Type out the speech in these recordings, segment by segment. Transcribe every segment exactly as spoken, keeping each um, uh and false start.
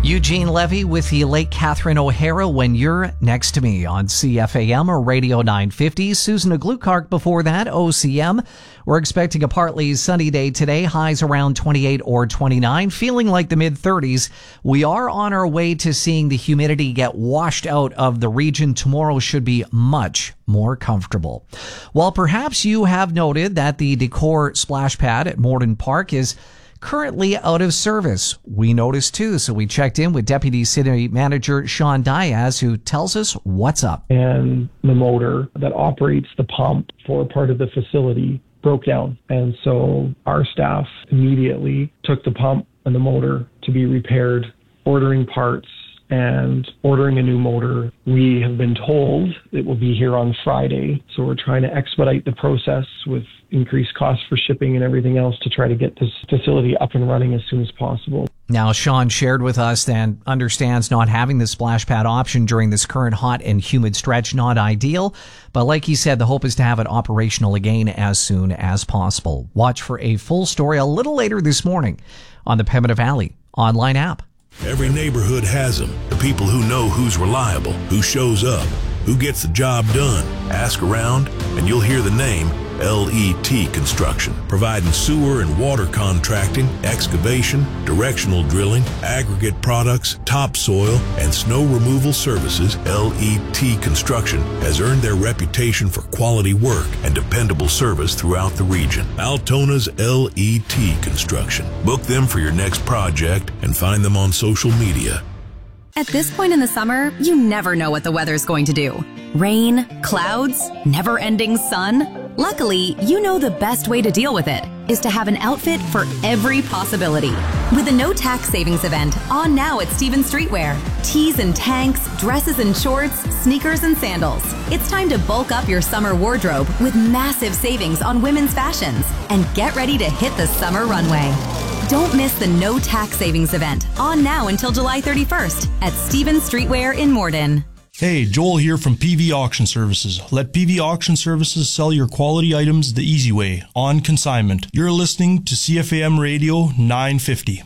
Eugene Levy with the late Catherine O'Hara, When You're Next to Me on C F A M or Radio nine fifty. Susan Aglukark before that, O C M. We're expecting a partly sunny day today, highs around twenty-eight or twenty-nine, feeling like the mid-thirties. We are on our way to seeing the humidity get washed out of the region. Tomorrow should be much more comfortable. While perhaps you have noted that the Decor splash pad at Morden Park is currently out of service. We noticed too, so we checked in with Deputy City Manager Sean Diaz, who tells us what's up. And the motor that operates the pump for part of the facility broke down. And so our staff immediately took the pump and the motor to be repaired, ordering parts and ordering a new motor. We have been told it will be here on Friday, so we're trying to expedite the process with increased costs for shipping and everything else to try to get this facility up and running as soon as possible. Now, Sean shared with us and understands not having the splash pad option during this current hot and humid stretch, not ideal. But like he said, the hope is to have it operational again as soon as possible. Watch for a full story a little later this morning on the Pembina Valley online app. Every neighborhood has them. The people who know who's reliable, who shows up, who gets the job done. Ask around and you'll hear the name L E T Construction, providing sewer and water contracting, excavation, directional drilling, aggregate products, topsoil, and snow removal services. L E T Construction has earned their reputation for quality work and dependable service throughout the region. Altona's L E T Construction. Book them for your next project and find them on social media. At this point in the summer, you never know what the weather's going to do. Rain, clouds, never-ending sun. Luckily, you know the best way to deal with it is to have an outfit for every possibility. With a no-tax savings event on now at Stevens Streetwear. Tees and tanks, dresses and shorts, sneakers and sandals. It's time to bulk up your summer wardrobe with massive savings on women's fashions. And get ready to hit the summer runway. Don't miss the no tax savings event on now until July thirty-first at Stevens Streetwear in Morden. Hey, Joel here from P V Auction Services. Let P V Auction Services sell your quality items the easy way, on consignment. You're listening to C F A M Radio nine fifty.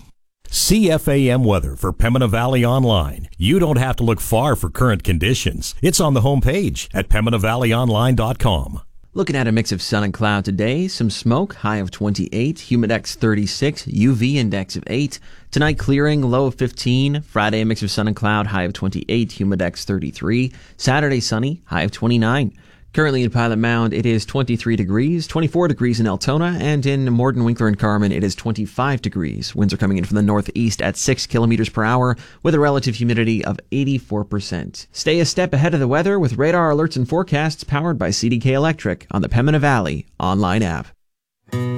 C F A M weather for Pembina Valley Online. You don't have to look far for current conditions. It's on the homepage at pembina valley online dot com. Looking at a mix of sun and cloud today, some smoke, high of twenty-eight, humidex thirty-six, U V index of eight. Tonight clearing, low of fifteen. Friday, a mix of sun and cloud, high of twenty-eight, humidex thirty-three. Saturday, sunny, high of twenty-nine. Currently in Pilot Mound, it is twenty-three degrees, twenty-four degrees in Altona, and in Morden, Winkler, and Carman, it is twenty-five degrees. Winds are coming in from the northeast at six kilometers per hour with a relative humidity of eighty-four percent. Stay a step ahead of the weather with radar alerts and forecasts powered by C D K Electric on the Pembina Valley online app.